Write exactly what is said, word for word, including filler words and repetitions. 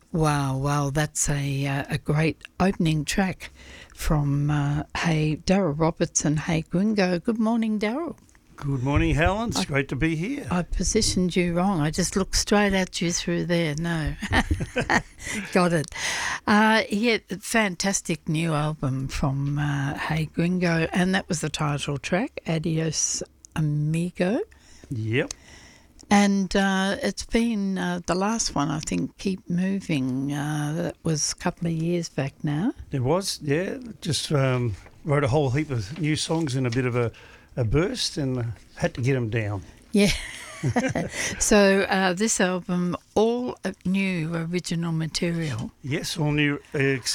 Wow, wow, that's a uh, a great opening track from uh, Hey Daryl Roberts and Hey Gringo. Good morning, Daryl. Good morning, Helen. It's I- great to be here. I positioned you wrong. I just looked straight at you through there. No, got it. Uh, yeah, fantastic new album from uh, Hey Gringo, and that was the title track, Adios Amigo. Yep. And uh, it's been uh, the last one, I think, Keep Moving. Uh, that was a couple of years back now. It was, yeah. Just um, wrote a whole heap of new songs in a bit of a, a burst and uh, had to get them down. Yeah. So uh, this album, all new original material. Yes, all new, except